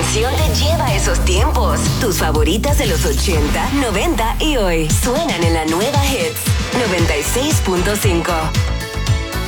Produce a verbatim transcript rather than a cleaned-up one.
canción te lleva a esos tiempos. Tus favoritas de los ochenta, noventa y hoy suenan en la nueva Hits noventa y seis punto cinco.